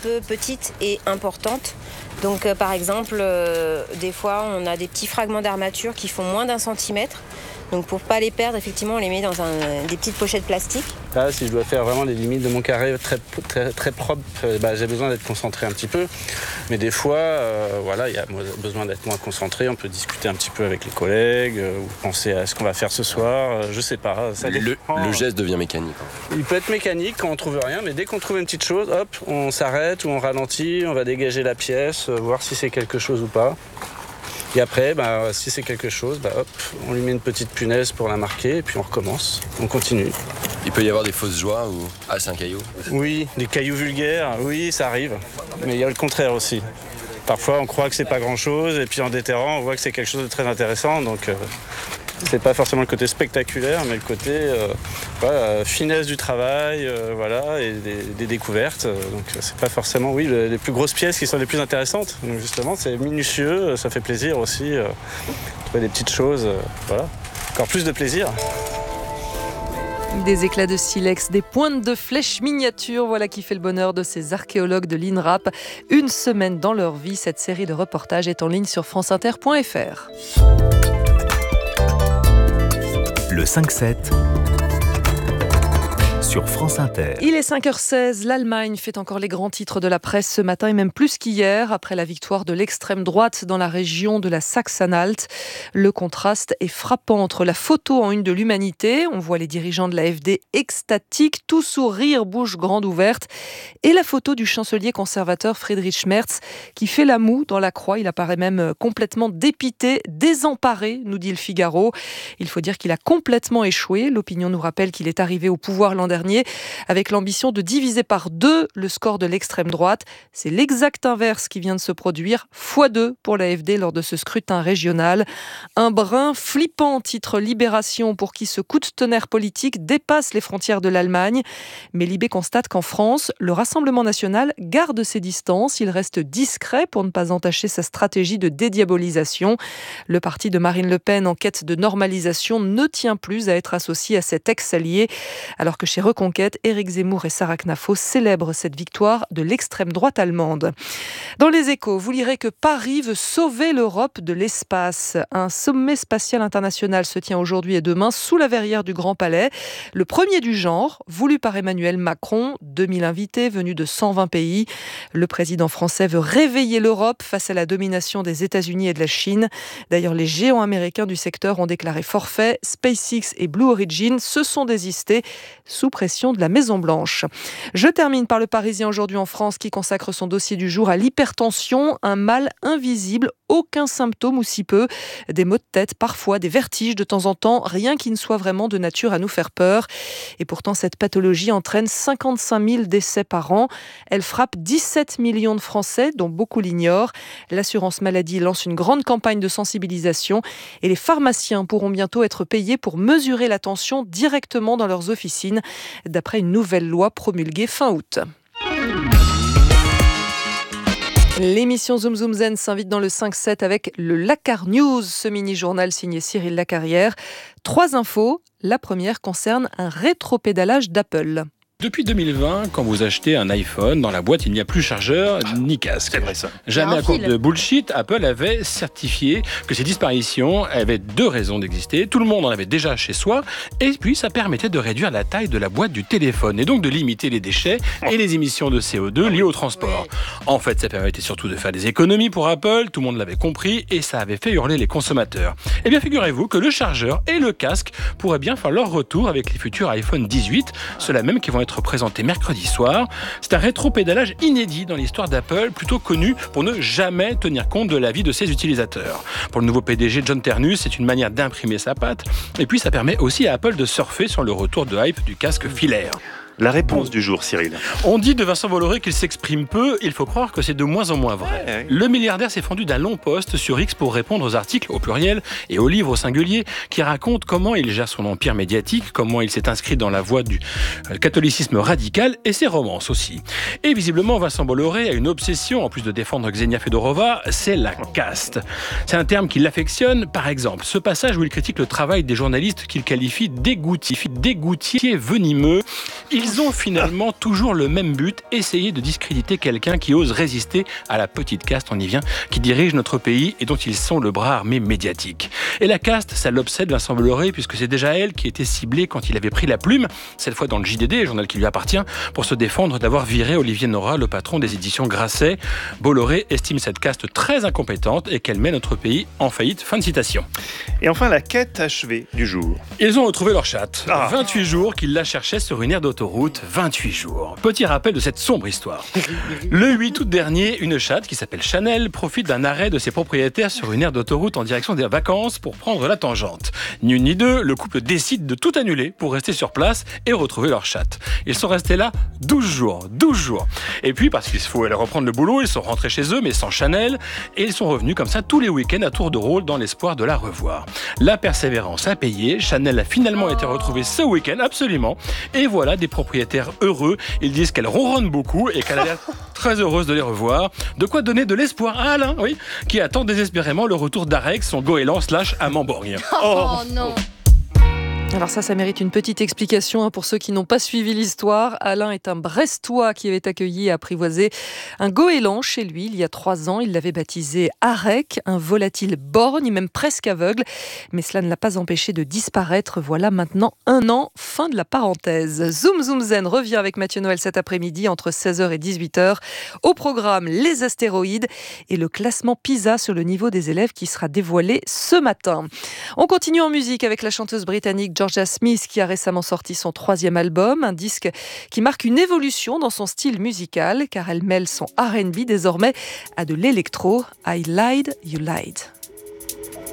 peu petite et importante. Donc par exemple, des fois on a des petits fragments d'armature qui font moins d'1 cm. Donc pour pas les perdre, effectivement, on les met dans des petites pochettes plastiques. Là, si je dois faire vraiment les limites de mon carré très propre, j'ai besoin d'être concentré un petit peu. Mais des fois, il y a besoin d'être moins concentré. On peut discuter un petit peu avec les collègues ou penser à ce qu'on va faire ce soir. Je sais pas. Ça le geste devient mécanique. Il peut être mécanique quand on trouve rien, mais dès qu'on trouve une petite chose, hop, on s'arrête ou on ralentit, on va dégager la pièce, voir si c'est quelque chose ou pas. Et après, si c'est quelque chose, hop, on lui met une petite punaise pour la marquer et puis on recommence, on continue. Il peut y avoir des fausses joies ou c'est un caillou. Oui, des cailloux vulgaires, oui, ça arrive. Mais il y a le contraire aussi. Parfois, on croit que c'est pas grand-chose et puis en déterrant, on voit que c'est quelque chose de très intéressant. Donc, c'est pas forcément le côté spectaculaire, mais le côté finesse du travail, et des découvertes. Donc, c'est pas forcément, les plus grosses pièces qui sont les plus intéressantes. Donc, justement, c'est minutieux, ça fait plaisir aussi. Trouver des petites choses, encore plus de plaisir. Des éclats de silex, des pointes de flèches miniatures, voilà qui fait le bonheur de ces archéologues de l'INRAP. Une semaine dans leur vie, cette série de reportages est en ligne sur franceinter.fr. Le 5-7 sur France Inter. Il est 5h16, l'Allemagne fait encore les grands titres de la presse ce matin et même plus qu'hier, après la victoire de l'extrême droite dans la région de la Saxe-Anhalt. Le contraste est frappant entre la photo en une de l'Humanité, on voit les dirigeants de l'AfD extatiques, tout sourire, bouche grande ouverte, et la photo du chancelier conservateur Friedrich Merz qui fait la moue dans la croix. Il apparaît même complètement dépité, désemparé, nous dit le Figaro. Il faut dire qu'il a complètement échoué. L'opinion nous rappelle qu'il est arrivé au pouvoir l'an dernier avec l'ambition de diviser par 2 le score de l'extrême droite. C'est l'exact inverse qui vient de se produire, x2 pour l'AfD lors de ce scrutin régional. Un brin flippant, titre Libération, pour qui ce coup de tonnerre politique dépasse les frontières de l'Allemagne. Mais Libé constate qu'en France, le Rassemblement national garde ses distances. Il reste discret pour ne pas entacher sa stratégie de dédiabolisation. Le parti de Marine Le Pen, en quête de normalisation, ne tient plus à être associé à cet ex-allié, alors que chez Reconquête, Éric Zemmour et Sarah Knafo célèbrent cette victoire de l'extrême droite allemande. Dans les Échos, vous lirez que Paris veut sauver l'Europe de l'espace. Un sommet spatial international se tient aujourd'hui et demain sous la verrière du Grand Palais. Le premier du genre, voulu par Emmanuel Macron, 2000 invités venus de 120 pays. Le président français veut réveiller l'Europe face à la domination des États-Unis et de la Chine. D'ailleurs, les géants américains du secteur ont déclaré forfait. SpaceX et Blue Origin se sont désistés sous pression de la Maison-Blanche. Je termine par le Parisien aujourd'hui en France qui consacre son dossier du jour à l'hypertension, un mal invisible, aucun symptôme ou si peu, des maux de tête, parfois des vertiges de temps en temps, rien qui ne soit vraiment de nature à nous faire peur. Et pourtant, cette pathologie entraîne 55 000 décès par an. Elle frappe 17 millions de Français, dont beaucoup l'ignorent. L'assurance maladie lance une grande campagne de sensibilisation et les pharmaciens pourront bientôt être payés pour mesurer la tension directement dans leurs officines, d'après une nouvelle loi promulguée fin août. L'émission Zoom Zoom Zen s'invite dans le 5-7 avec le Lacar News, ce mini-journal signé Cyril Lacarrière. 3 infos. La première concerne un rétropédalage d'Apple. Depuis 2020, quand vous achetez un iPhone, dans la boîte, il n'y a plus chargeur ni casque. C'est vrai ça. Jamais à cause de bullshit, Apple avait certifié que ces disparitions avaient 2 raisons d'exister. Tout le monde en avait déjà chez soi, et puis ça permettait de réduire la taille de la boîte du téléphone, et donc de limiter les déchets et les émissions de CO2 liées au transport. En fait, ça permettait surtout de faire des économies pour Apple, tout le monde l'avait compris, et ça avait fait hurler les consommateurs. Eh bien, figurez-vous que le chargeur et le casque pourraient bien faire leur retour avec les futurs iPhone 18, ceux-là même qui vont être présenté mercredi soir. C'est un rétropédalage inédit dans l'histoire d'Apple, plutôt connu pour ne jamais tenir compte de l'avis de ses utilisateurs. Pour le nouveau PDG John Ternus, c'est une manière d'imprimer sa patte, et puis ça permet aussi à Apple de surfer sur le retour de hype du casque filaire. La réponse du jour, Cyril. On dit de Vincent Bolloré qu'il s'exprime peu, il faut croire que c'est de moins en moins vrai. Ouais. Le milliardaire s'est fendu d'un long post sur X pour répondre aux articles au pluriel et aux livres au singulier qui racontent comment il gère son empire médiatique, comment il s'est inscrit dans la voie du catholicisme radical et ses romances aussi. Et visiblement, Vincent Bolloré a une obsession, en plus de défendre Xenia Fedorova, c'est la caste. C'est un terme qui l'affectionne, par exemple, ce passage où il critique le travail des journalistes qu'il qualifie d'égoutier venimeux. Il Ils ont finalement toujours le même but, essayer de discréditer quelqu'un qui ose résister à la petite caste, on y vient, qui dirige notre pays et dont ils sont le bras armé médiatique. Et la caste, ça l'obsède Vincent Bolloré, puisque c'est déjà elle qui était ciblée quand il avait pris la plume, cette fois dans le JDD, journal qui lui appartient, pour se défendre d'avoir viré Olivier Nora, le patron des éditions Grasset. Bolloré estime cette caste très incompétente et qu'elle met notre pays en faillite. Fin de citation. Et enfin, la quête achevée du jour. Ils ont retrouvé leur chatte. Ah. 28 jours qu'ils la cherchaient sur une aire d'autoroute. 28 jours. Petit rappel de cette sombre histoire. Le 8 août dernier, une chatte qui s'appelle Chanel profite d'un arrêt de ses propriétaires sur une aire d'autoroute en direction des vacances pour prendre la tangente. Ni une ni deux, le couple décide de tout annuler pour rester sur place et retrouver leur chatte. Ils sont restés là 12 jours. 12 jours. Et puis, parce qu'il faut aller reprendre le boulot, ils sont rentrés chez eux, mais sans Chanel. Et ils sont revenus comme ça tous les week-ends à tour de rôle dans l'espoir de la revoir. La persévérance a payé. Chanel a finalement été retrouvée ce week-end, absolument. Et voilà des propriétaires heureux. Ils disent qu'elle ronronne beaucoup et qu'elle a l'air très heureuse de les revoir. De quoi donner de l'espoir à Alain, oui, qui attend désespérément le retour d'Arex, son goéland / amant borgne. Oh non. Alors ça mérite une petite explication pour ceux qui n'ont pas suivi l'histoire. Alain est un Brestois qui avait accueilli et apprivoisé un goéland chez lui il y a 3 ans. Il l'avait baptisé Arek, un volatile borgne, même presque aveugle. Mais cela ne l'a pas empêché de disparaître. Voilà maintenant 1 an, fin de la parenthèse. Zoom Zoom Zen revient avec Mathieu Noël cet après-midi entre 16h et 18h. Au programme, les astéroïdes et le classement PISA sur le niveau des élèves qui sera dévoilé ce matin. On continue en musique avec la chanteuse britannique Georgia Smith qui a récemment sorti son 3e album, un disque qui marque une évolution dans son style musical car elle mêle son R&B désormais à de l'électro. I Lied, You Lied.